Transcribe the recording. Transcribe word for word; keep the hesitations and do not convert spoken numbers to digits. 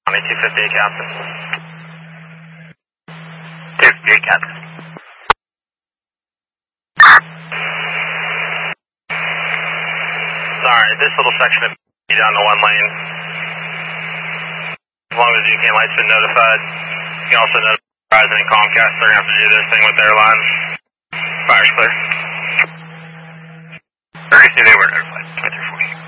two fifty-eight, Captain. two fifty-eight, Captain. Sorry, this little section of be down to one lane. As long as U K Light's been notified, you can also notify Verizon and Comcast. They're going to have to do their thing with their lines. Fire's clear. Already say they were notified.